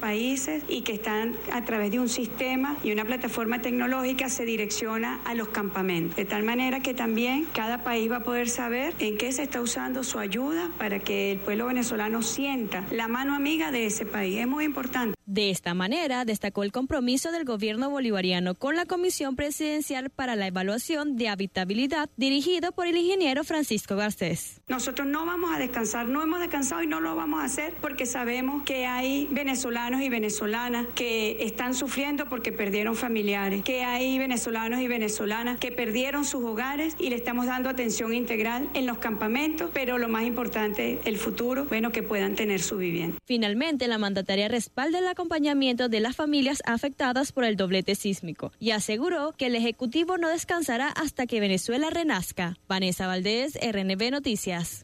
países y que están a través de un sistema y una plataforma tecnológica se direcciona a los campamentos. De tal manera que también cada país va a poder saber en qué se está usando su ayuda para que el pueblo venezolano sienta la mano amiga de ese país. Es muy importante. De esta manera, destacó el compromiso del gobierno bolivariano con la Comisión Presidencial para la Evaluación de Habitabilidad, dirigido por el ingeniero Francisco Garcés. Nosotros no vamos a descansar, no hemos descansado y no lo vamos a hacer porque sabemos que hay venezolanos y venezolanas que están sufriendo porque perdieron familiares, que hay venezolanos y venezolanas que perdieron sus hogares y le estamos dando atención integral en los campamentos, pero lo más importante, el futuro, que puedan tener su vivienda. Finalmente, la mandataria respalda el acompañamiento de las familias afectadas por el doblete sísmico y aseguró que el Ejecutivo no descansará hasta que Venezuela renazca. Vanessa Valdés, RNB Noticias.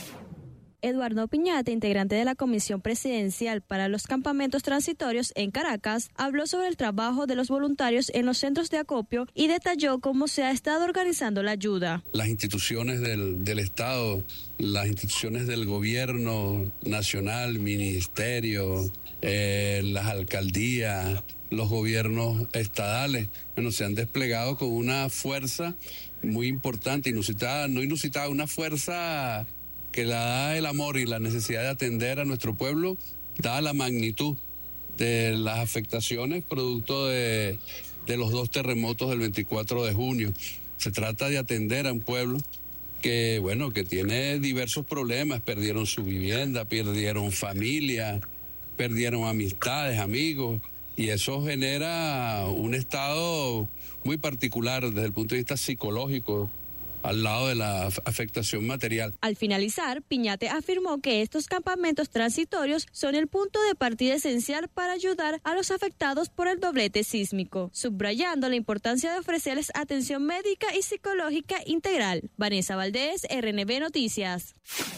Eduardo Piñate, integrante de la Comisión Presidencial para los Campamentos Transitorios en Caracas, habló sobre el trabajo de los voluntarios en los centros de acopio y detalló cómo se ha estado organizando la ayuda. Las instituciones del Estado, las instituciones del gobierno nacional, ministerio, las alcaldías, los gobiernos estadales, se han desplegado con una fuerza muy importante, inusitada, una fuerza que la da el amor y la necesidad de atender a nuestro pueblo, dada la magnitud de las afectaciones producto de los 2 terremotos del 24 de junio. Se trata de atender a un pueblo que tiene diversos problemas, perdieron su vivienda, perdieron familia, perdieron amistades, amigos, y eso genera un estado muy particular desde el punto de vista psicológico, al lado de la afectación material. Al finalizar, Piñate afirmó que estos campamentos transitorios son el punto de partida esencial para ayudar a los afectados por el doblete sísmico, subrayando la importancia de ofrecerles atención médica y psicológica integral. Vanessa Valdés, RNB Noticias.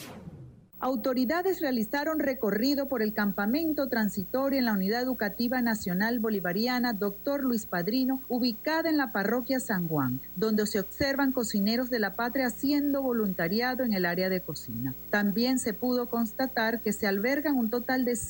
Autoridades realizaron recorrido por el campamento transitorio en la Unidad Educativa Nacional Bolivariana Dr. Luis Padrino, ubicada en la parroquia San Juan, donde se observan cocineros de la patria haciendo voluntariado en el área de cocina. También se pudo constatar que se albergan un total de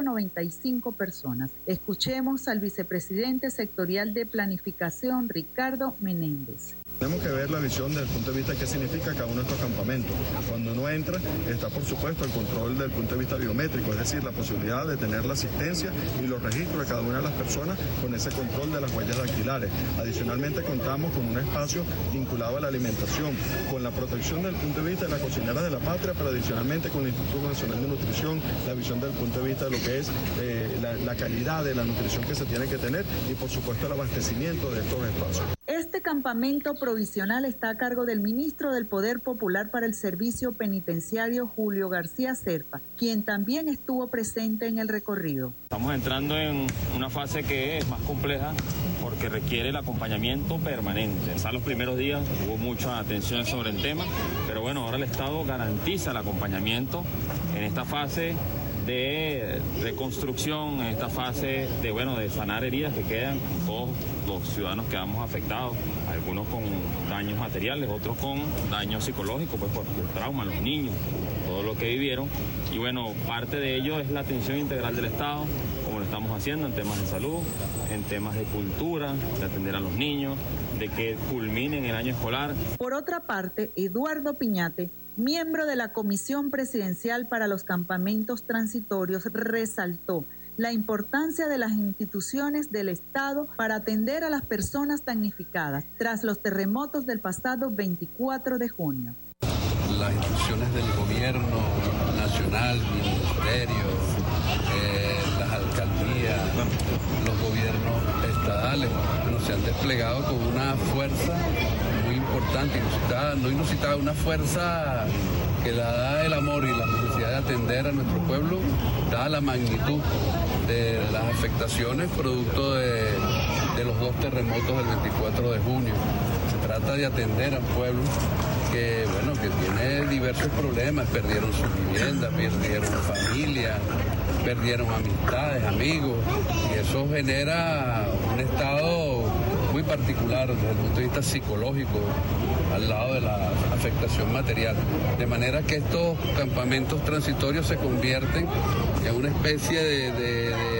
195 personas. Escuchemos al vicepresidente sectorial de Planificación, Ricardo Menéndez. Tenemos que ver la visión desde el punto de vista de qué significa cada uno de estos campamentos. Cuando uno entra, está por supuesto el control desde el punto de vista biométrico, es decir, la posibilidad de tener la asistencia y los registros de cada una de las personas con ese control de las huellas dactilares. Adicionalmente contamos con un espacio vinculado a la alimentación, con la protección desde el punto de vista de las cocineras de la patria, pero adicionalmente con el Instituto Nacional de Nutrición, la visión desde el punto de vista de lo que es la calidad de la nutrición que se tiene que tener y por supuesto el abastecimiento de estos espacios. Este campamento provisional está a cargo del ministro del Poder Popular para el Servicio Penitenciario, Julio García Serpa, quien también estuvo presente en el recorrido. Estamos entrando en una fase que es más compleja porque requiere el acompañamiento permanente. En los primeros días hubo mucha atención sobre el tema, pero ahora el Estado garantiza el acompañamiento en esta fase de reconstrucción, en esta fase de sanar heridas que quedan. Todos los ciudadanos quedamos afectados, algunos con daños materiales, otros con daños psicológicos, por el trauma, los niños, todo lo que vivieron. Y parte de ello es la atención integral del Estado, como lo estamos haciendo en temas de salud, en temas de cultura, de atender a los niños, de que culminen el año escolar. Por otra parte, Eduardo Piñate, miembro de la Comisión Presidencial para los Campamentos Transitorios, resaltó la importancia de las instituciones del Estado para atender a las personas damnificadas tras los terremotos del pasado 24 de junio. Las instituciones del gobierno nacional, ministerio, las alcaldías, los gobiernos estadales, se han desplegado con una fuerza muy importante, inusitada, una fuerza que la da el amor y la necesidad de atender a nuestro pueblo, dada la magnitud de las afectaciones producto de los 2 terremotos del 24 de junio. Se trata de atender a un pueblo que tiene diversos problemas, perdieron su vivienda, perdieron familia, perdieron amistades, amigos, y eso genera un estado muy particular desde el punto de vista psicológico, al lado de la afectación material. De manera que estos campamentos transitorios se convierten en una especie de